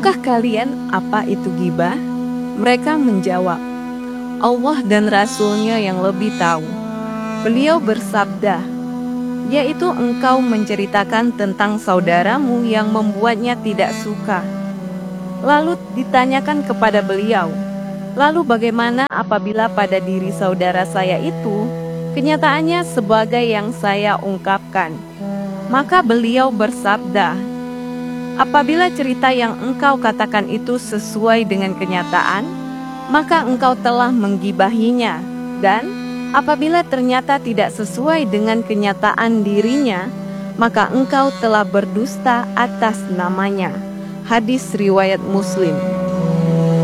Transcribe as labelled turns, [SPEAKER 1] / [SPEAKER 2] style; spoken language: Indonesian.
[SPEAKER 1] Tahukah kalian apa itu ghibah? Mereka menjawab, Allah dan Rasul-Nya yang lebih tahu. Beliau bersabda, yaitu engkau menceritakan tentang saudaramu yang membuatnya tidak suka. Lalu ditanyakan kepada beliau, lalu bagaimana apabila pada diri saudara saya itu kenyataannya sebagai yang saya ungkapkan? Maka beliau bersabda, apabila cerita yang engkau katakan itu sesuai dengan kenyataan, maka engkau telah menggibahinya. Dan apabila ternyata tidak sesuai dengan kenyataan dirinya, maka engkau telah berdusta atas namanya. Hadis riwayat Muslim.